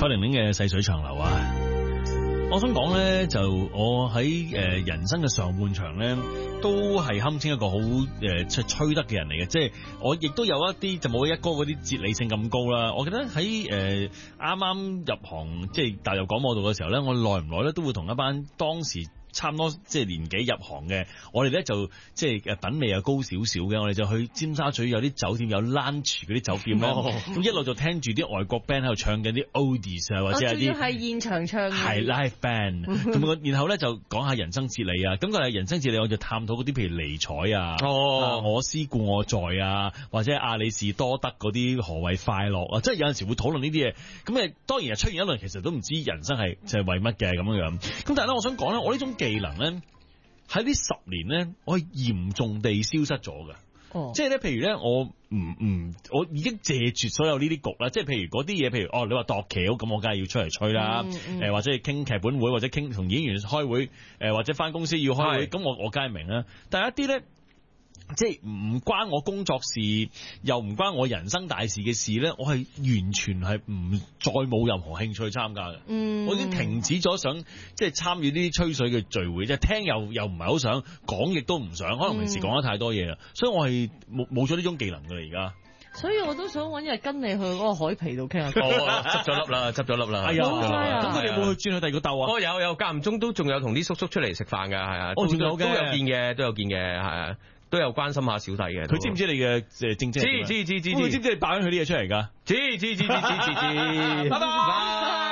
蔡玲玲嘅細水長流啊！我想講咧，就我喺人生嘅上半場咧，都係堪稱一個好吹得嘅人嚟嘅，即係我亦都有一啲就冇一哥嗰啲哲理性咁高啦。我記得喺啱啱入行即係踏入廣播道嘅時候咧，我耐唔耐咧都會同一班當時差唔多即係年紀入行嘅，我哋咧就即係品味又高少少嘅，我哋就去尖沙咀有啲酒店有 lunch 嗰啲酒店咧，咁一路就聽住啲外國 band 喺度唱緊啲 oldies 啊，或者係啲係現場唱嘅， 係 live band 咁然後咧就講下人生哲理啊，咁個係人生哲理我就探討嗰啲譬如尼采啊，我思故我在啊，或者亞里士多德嗰啲何謂快樂啊，即係有陣時會討論呢啲嘢，咁當然係出現一輪其實都唔知人生係就係為乜嘅咁樣，咁但係咧我想講咧，我呢種技能咧喺呢10年咧，我係嚴重地消失咗嘅。即係咧，譬如咧，我已經謝絕所有呢啲局啦。即係譬如嗰啲嘢，譬如你話度橋，咁我梗係要出嚟吹啦。或者係傾劇本會，或者傾同演員開會，或者翻公司要開會，咁我梗係明啦。但係一啲咧，即係唔關我工作事，又唔關我人生大事嘅事咧，我係完全係再冇任何興趣參加嘅。我已經停止咗想即係參與呢啲吹水嘅聚會，即係聽又唔係好想講，亦都唔想，可能平時講得太多嘢啦，所以我係冇咗呢種技能㗎啦而家。 所以我都想揾日跟你去嗰個海皮度傾下。 執咗粒啦。係啊， 咁佢哋有冇去轉去第二個竇啊？ 有間唔中都仲有同啲叔叔出嚟食飯㗎，係啊。都有見嘅，係啊。都有關心下小弟嘅， 佢知唔知你嘅正職？知唔知你爆緊佢啲嘢出嚟㗎？ 知，拜拜。